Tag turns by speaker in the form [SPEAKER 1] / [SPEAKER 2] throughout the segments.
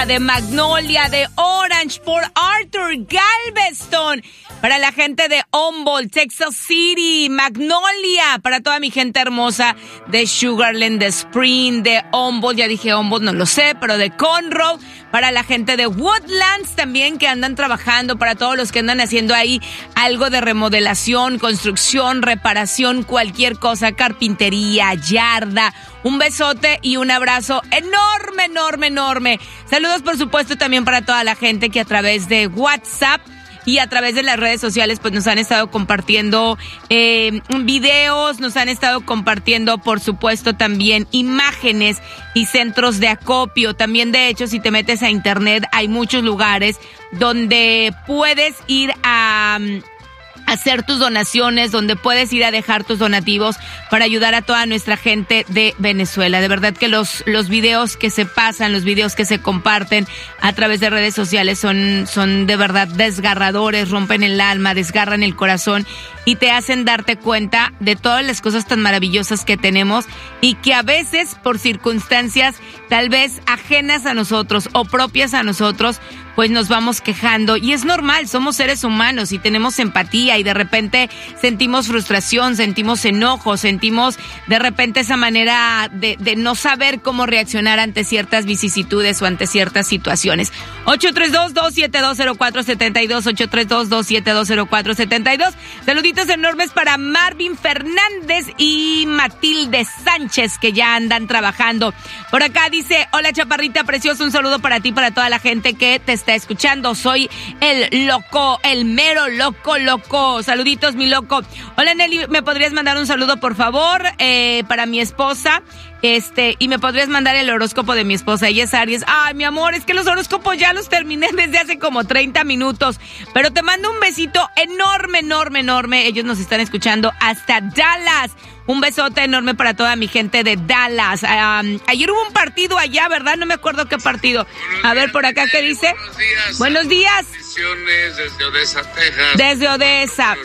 [SPEAKER 1] Luna, de Magnolia, de Orange, por Arthur, Galveston, para la gente de Humboldt, Texas City, Magnolia, para toda mi gente hermosa de Sugarland, de Spring, de Humboldt, ya dije Humboldt, no lo sé, pero de Conroe, para la gente de Woodlands también que andan trabajando, para todos los que andan haciendo ahí algo de remodelación, construcción, reparación, cualquier cosa, carpintería, yarda. Un besote y un abrazo enorme, enorme, enorme. Saludos, por supuesto, también para toda la gente que a través de WhatsApp y a través de las redes sociales pues nos han estado compartiendo videos, nos han estado compartiendo, por supuesto, también imágenes y centros de acopio. También, de hecho, si te metes a internet, hay muchos lugares donde puedes ir a hacer tus donaciones, donde puedes ir a dejar tus donativos para ayudar a toda nuestra gente de Venezuela. De verdad que los videos que se pasan, los videos que se comparten a través de redes sociales son de verdad desgarradores, rompen el alma, desgarran el corazón y te hacen darte cuenta de todas las cosas tan maravillosas que tenemos y que a veces, por circunstancias tal vez ajenas a nosotros o propias a nosotros, pues nos vamos quejando. Y es normal, somos seres humanos y tenemos empatía y de repente sentimos frustración, sentimos enojo, sentimos de repente esa manera de no saber cómo reaccionar ante ciertas vicisitudes o ante ciertas situaciones. 832-272-0472, 832-272-0472. Saluditos enormes para Marvin Fernández y Matilde Sánchez, que ya andan trabajando. Por acá dice: hola, chaparrita preciosa, un saludo para ti, para toda la gente que te está escuchando. Soy el loco, el mero loco. Saluditos, mi loco. Hola, Nelly, ¿me podrías mandar un saludo, por favor, para mi esposa? Y me podrías mandar el horóscopo de mi esposa. Ella es Aries. Ay, mi amor, es que los horóscopos ya los terminé desde hace como 30 minutos. Pero te mando un besito enorme, enorme, enorme. Ellos nos están escuchando hasta Dallas. Un besote enorme para toda mi gente de Dallas. Ayer hubo un partido allá, ¿verdad? No me acuerdo qué partido. A ver, por acá, ¿qué dice? Buenos días.
[SPEAKER 2] Bendiciones desde Odessa, Texas.
[SPEAKER 1] Desde Odessa.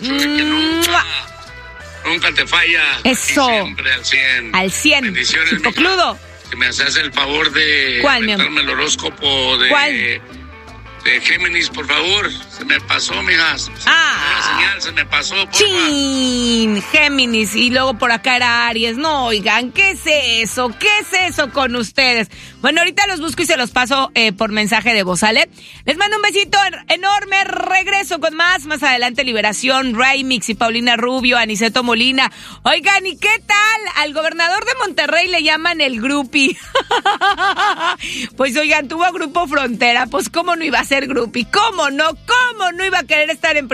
[SPEAKER 2] Nunca te falla.
[SPEAKER 1] Eso.
[SPEAKER 2] Siempre al 100.
[SPEAKER 1] Al 100.
[SPEAKER 2] Bendiciones,
[SPEAKER 1] Chipocludo.
[SPEAKER 2] Que me haces el favor de meterme el horóscopo de...
[SPEAKER 1] ¿Cuál?
[SPEAKER 2] De Géminis, por favor. Se me pasó, mijas. La señal se me pasó, porfa.
[SPEAKER 1] ¡Chin! Géminis. Y luego por acá era Aries. No, oigan, ¿qué es eso? ¿Qué es eso con ustedes? Bueno, ahorita los busco y se los paso por mensaje de voz, ¿sale? Les mando un besito enorme. Regreso con más adelante. Liberación, Raymix y Paulina Rubio, Aniceto Molina. Oigan, ¿y qué tal? Al gobernador de Monterrey le llaman el Grupi. Pues oigan, tuvo Grupo Frontera. Pues cómo no iba a ser Grupi. ¿Cómo no iba a querer estar en